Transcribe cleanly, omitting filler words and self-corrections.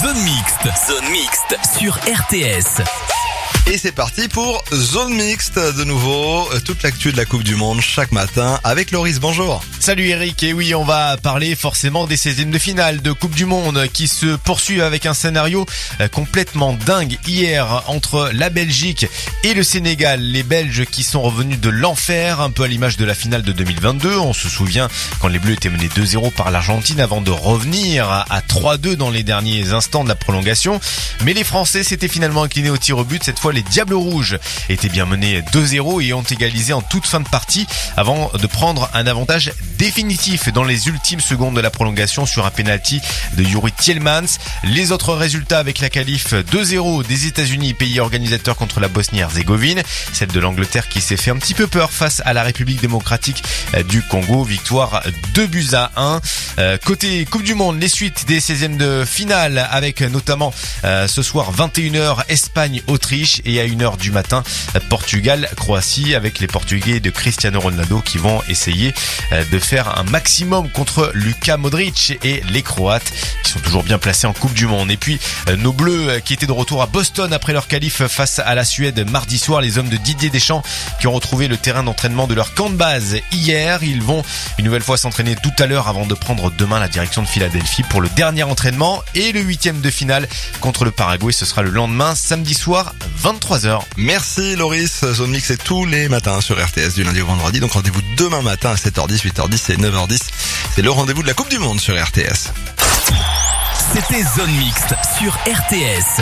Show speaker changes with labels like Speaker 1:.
Speaker 1: Zone Mixte sur RTS.
Speaker 2: Et c'est parti pour Zone Mixte de nouveau, toute l'actu de la Coupe du Monde chaque matin avec Loris, bonjour.
Speaker 3: Salut Eric, et oui on va parler forcément des 16e de finale de Coupe du Monde qui se poursuivent avec un scénario complètement dingue hier entre la Belgique et le Sénégal. Les Belges qui sont revenus de l'enfer, un peu à l'image de la finale de 2022, on se souvient quand les Bleus étaient menés 2-0 par l'Argentine avant de revenir à 3-2 dans les derniers instants de la prolongation. Mais les Français s'étaient finalement inclinés au tir au but, cette fois les Diables Rouges étaient bien menés 2-0 et ont égalisé en toute fin de partie avant de prendre un avantage définitif dans les ultimes secondes de la prolongation sur un penalty de Yuri Tielemans. Les autres résultats avec la qualif 2-0 des États-Unis, pays organisateur contre la Bosnie-Herzégovine, celle de l'Angleterre qui s'est fait un petit peu peur face à la République démocratique du Congo, victoire 2-1. Côté Coupe du Monde, les suites des 16e de finale avec notamment ce soir 21h Espagne-Autriche et à 1h du matin Portugal-Croatie avec les Portugais de Cristiano Ronaldo qui vont essayer de faire un maximum contre Luka Modric et les Croates qui sont toujours bien placés en Coupe du Monde. Et puis nos Bleus qui étaient de retour à Boston après leur qualif face à la Suède mardi soir, les hommes de Didier Deschamps qui ont retrouvé le terrain d'entraînement de leur camp de base hier. Ils vont une nouvelle fois s'entraîner tout à l'heure avant de prendre demain la direction de Philadelphie pour le dernier entraînement et le 8e de finale contre le Paraguay. Ce sera le lendemain, samedi soir, 23h.
Speaker 2: Merci Loris, Zone Mix c'est tous les matins sur RTS du lundi au vendredi, donc rendez-vous demain matin à 7h10, 8h10 et 9h10. C'est le rendez-vous de la Coupe du Monde sur RTS.
Speaker 1: C'était Zone Mixte sur RTS.